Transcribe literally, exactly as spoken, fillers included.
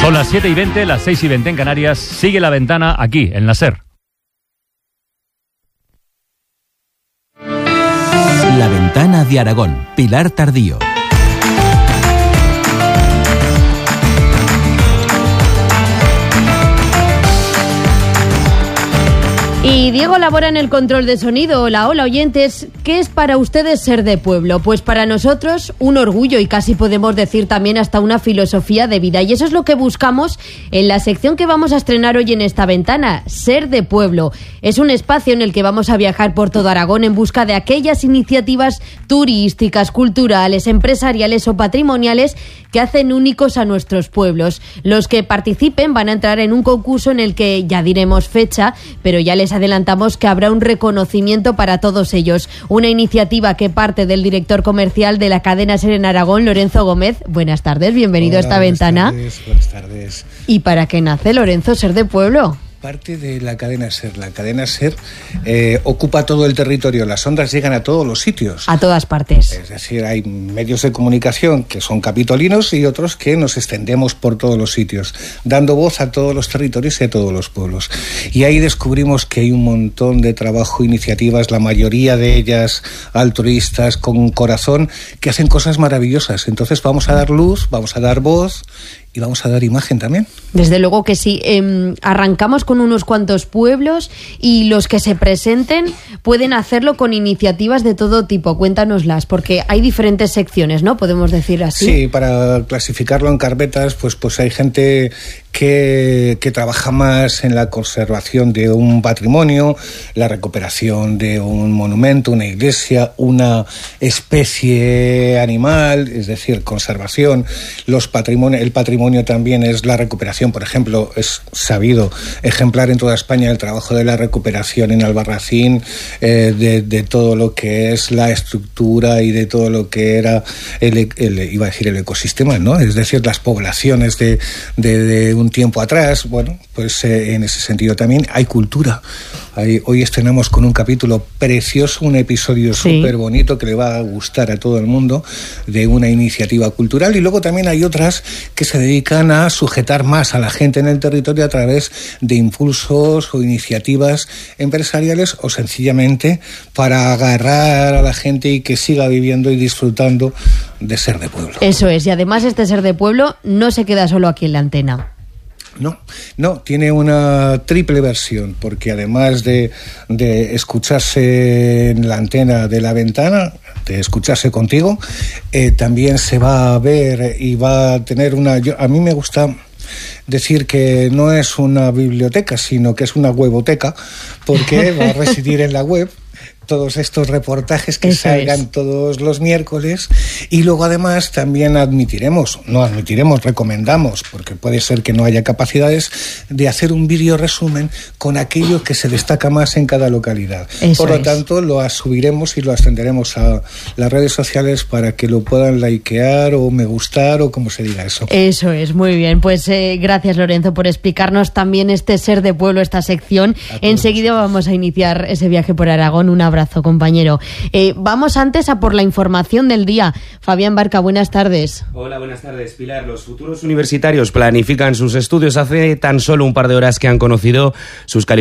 Son las siete y veinte, las seis y veinte en Canarias. Sigue La Ventana aquí, en la SER. La Ventana de Aragón, Pilar Tardío. Y Diego labora en el control de sonido. Hola, hola oyentes. ¿Qué es para ustedes ser de pueblo? Pues para nosotros un orgullo y casi podemos decir también hasta una filosofía de vida. Y eso es lo que buscamos en la sección que vamos a estrenar hoy en esta ventana, Ser de Pueblo. Es un espacio en el que vamos a viajar por todo Aragón en busca de aquellas iniciativas turísticas, culturales, empresariales o patrimoniales que hacen únicos a nuestros pueblos. Los que participen van a entrar en un concurso en el que ya diremos fecha, pero ya les adelantamos que habrá un reconocimiento para todos ellos. Una iniciativa que parte del director comercial de la cadena SER en Aragón, Lorenzo Gómez. Buenas tardes, bienvenido Hola, a esta buenas ventana. Tardes, buenas tardes. ¿Y para qué nace, Lorenzo, Ser de Pueblo? Parte de la cadena SER. La cadena SER eh, ocupa todo el territorio. Las ondas llegan a todos los sitios. A todas partes. Es decir, hay medios de comunicación que son capitolinos y otros que nos extendemos por todos los sitios, dando voz a todos los territorios y a todos los pueblos. Y ahí descubrimos que hay un montón de trabajo, iniciativas, la mayoría de ellas altruistas, con corazón, que hacen cosas maravillosas. Entonces vamos a dar luz, vamos a dar voz y vamos a dar imagen también. Desde luego que sí. Eh, arrancamos con unos cuantos pueblos y los que se presenten pueden hacerlo con iniciativas de todo tipo. Cuéntanoslas, porque hay diferentes secciones, ¿no? Podemos decir así. Sí, para clasificarlo en carpetas, pues, pues hay gente que, que trabaja más en la conservación de un patrimonio, la recuperación de un monumento, una iglesia, una especie animal, es decir, conservación. Los patrimonio, el patrimonio también es la recuperación, por ejemplo, es sabido, ejemplar en toda España el trabajo de la recuperación en Albarracín, eh, de, de todo lo que es la estructura y de todo lo que era el, el iba a decir el ecosistema, ¿no? Es decir, las poblaciones de, de, de un tiempo atrás. Bueno, pues eh, en ese sentido también hay cultura. Hay, hoy estrenamos con un capítulo precioso, un episodio sí. súper bonito que le va a gustar a todo el mundo, de una iniciativa cultural, y luego también hay otras que se dedican a sujetar más a la gente en el territorio a través de impulsos o iniciativas empresariales, o sencillamente para agarrar a la gente y que siga viviendo y disfrutando de ser de pueblo. Eso es, y además este Ser de Pueblo no se queda solo aquí en la antena. No, no, tiene una triple versión, porque además de, de escucharse en la antena de La Ventana, de escucharse contigo, eh, también se va a ver y va a tener una... Yo, a mí me gusta decir que no es una biblioteca, sino que es una weboteca, porque va a residir en la web todos estos reportajes que Eso salgan es. todos los miércoles, y luego además también admitiremos, no admitiremos, recomendamos, porque puede ser que no haya capacidades, de hacer un vídeo resumen con aquello que se destaca más en cada localidad. Eso Por lo es. tanto, lo subiremos y lo ascenderemos a las redes sociales para que lo puedan likear o me gustar o como se diga eso. Eso es, muy bien. Pues eh, gracias, Lorenzo, por explicarnos también este Ser de Pueblo, esta sección. Enseguida vamos a iniciar ese viaje por Aragón. Un abrazo. Abrazo, compañero. Eh, vamos antes a por la información del día. Fabián Barca, buenas tardes. Hola, buenas tardes, Pilar. Los futuros universitarios planifican sus estudios. Hace tan solo un par de horas que han conocido sus calificaciones